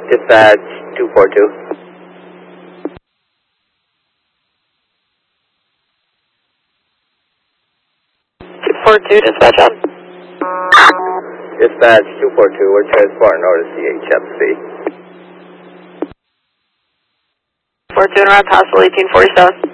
Dispatch 242. 242, dispatch on. Dispatch 242, we're transporting over to CHFC. 42 and around, possible 1847.